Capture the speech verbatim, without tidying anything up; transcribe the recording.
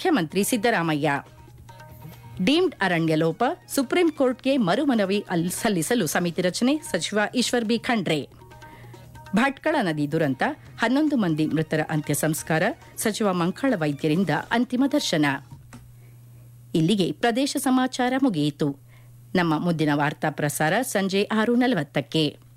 ಮುಖ್ಯಮಂತ್ರಿ ಸಿದ್ದರಾಮಯ್ಯ. ಡೀಮ್ಡ್ ಅರಣ್ಯ ಲೋಪ, ಸುಪ್ರೀಂ ಕೋರ್ಟ್ಗೆ ಮರುಮನವಿ ಸಲ್ಲಿಸಲು ಸಮಿತಿ ರಚನೆ, ಸಚಿವ ಈಶ್ವರ್ ಬಿ ಖಂಡ್ರೆ. ಭಟ್ಕಳ ನದಿ ದುರಂತ, ಹನ್ನೊಂದು ಮಂದಿ ಮೃತರ ಅಂತ್ಯ ಸಂಸ್ಕಾರ, ಸಚಿವ ಮಂಕಾಳ ವೈದ್ಯರಿಂದ ಅಂತಿಮ ದರ್ಶನ. ಇಲ್ಲಿಗೆ ಪ್ರದೇಶ ಸಮಾಚಾರ ಮುಗಿಯಿತು. ನಮ್ಮ ಮುಂದಿನ ವಾರ್ತಾ ಪ್ರಸಾರ ಸಂಜೆ ಆರು ನಲವತ್ತಕ್ಕೆ.